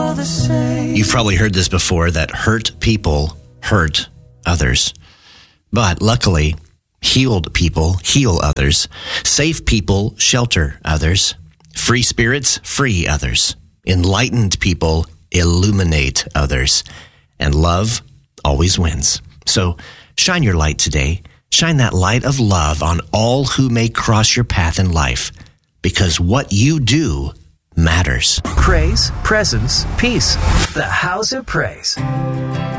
all the same. You've probably heard this before, that hurt people hurt others. But luckily, healed people heal others. Safe people shelter others. Free spirits free others. Enlightened people illuminate others. And love always wins. So shine your light today. Shine that light of love on all who may cross your path in life, because what you do matters. Praise, presence, peace. The House of Praise.